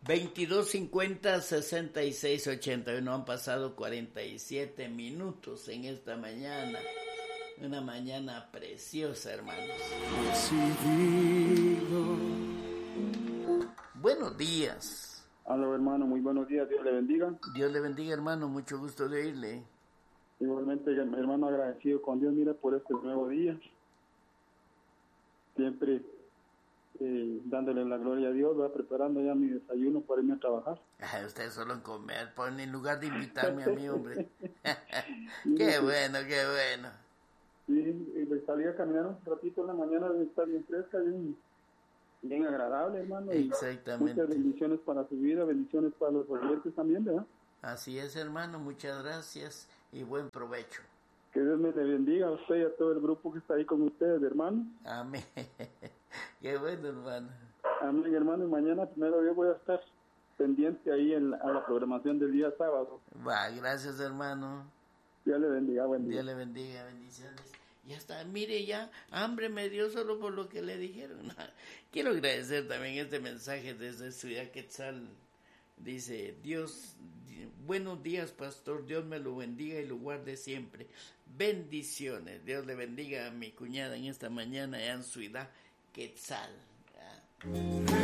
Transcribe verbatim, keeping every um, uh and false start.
veintidós cincuenta sesenta y seis ochenta y uno. Han pasado cuarenta y siete minutos en esta mañana. Una mañana preciosa, hermanos. Decidido. Buenos días. Aló, hermano, muy buenos días. Dios le bendiga. Dios le bendiga, hermano. Mucho gusto de oírle. Igualmente, hermano, agradecido con Dios, mira, por este nuevo día. Siempre eh, dándole la gloria a Dios, va preparando ya mi desayuno para irme a trabajar. Ay, usted solo en comer, pone en lugar de invitarme a mí, hombre. Qué bueno, qué bueno. Sí, y salí a caminar un ratito en la mañana, está bien fresca, bien, bien agradable, hermano. Exactamente. Muchas bendiciones para su vida, bendiciones para los oyentes también, ¿verdad? Así es, hermano, muchas gracias y buen provecho. Que Dios me le bendiga a usted y a todo el grupo que está ahí con ustedes, hermano. Amén. Qué bueno, hermano. Amén, hermano. Y mañana, primero yo voy a estar pendiente ahí en la, a la programación del día sábado. Va, gracias, hermano. Dios le bendiga, buen día. Dios le bendiga, bendiciones. Ya está, mire, ya hambre me dio solo por lo que le dijeron. Quiero agradecer también este mensaje desde Ciudad Quetzal. Dice, Dios, buenos días, pastor, Dios me lo bendiga y lo guarde siempre. Bendiciones, Dios le bendiga a mi cuñada en esta mañana en Ciudad Quetzal.